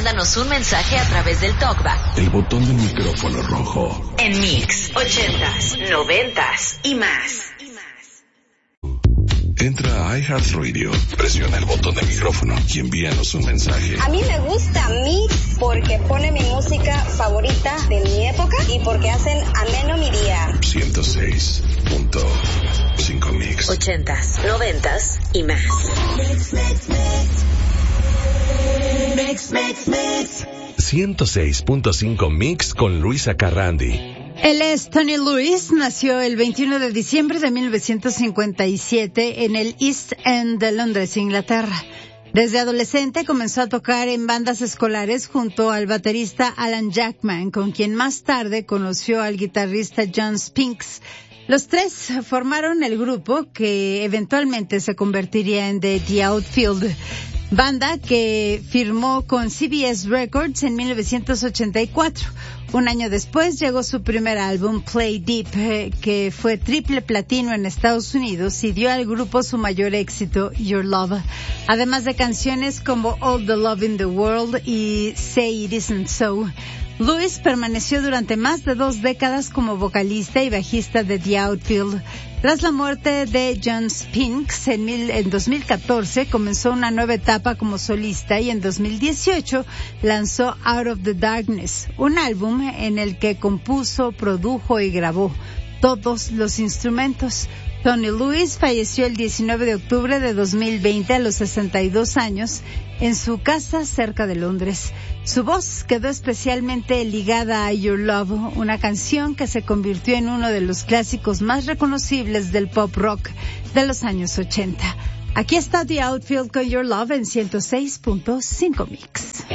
mándanos un mensaje a través del TalkBack. El botón del micrófono rojo. En Mix 80s, 90s y más. Entra a iHeartRadio, presiona el botón del micrófono y envíanos un mensaje. A mí me gusta Mix porque pone mi música favorita de mi época y porque hacen ameno mi día. 106.5 Mix. 80s, 90s y más. Mix. 106.5 Mix con Luisa Carrandi. Él es Tony Lewis, nació el 21 de diciembre de 1957 en el East End de Londres, Inglaterra. Desde adolescente comenzó a tocar en bandas escolares junto al baterista Alan Jackman, con quien más tarde conoció al guitarrista John Spinks. Los tres formaron el grupo que eventualmente se convertiría en The Outfield, banda que firmó con CBS Records en 1984. Un año después llegó su primer álbum, Play Deep, que fue triple platino en Estados Unidos y dio al grupo su mayor éxito, Your Love, además de canciones como All the Love in the World y Say It Isn't So. Lewis permaneció durante más de 2 décadas como vocalista y bajista de The Outfield. Tras la muerte de John Spinks en 2014, comenzó una nueva etapa como solista y en 2018 lanzó Out of the Darkness, un álbum en el que compuso, produjo y grabó todos los instrumentos. Tony Lewis falleció el 19 de octubre de 2020 a los 62 años en su casa cerca de Londres. Su voz quedó especialmente ligada a Your Love, una canción que se convirtió en uno de los clásicos más reconocibles del pop rock de los años 80. Aquí está The Outfield con Your Love en 106.5 Mix.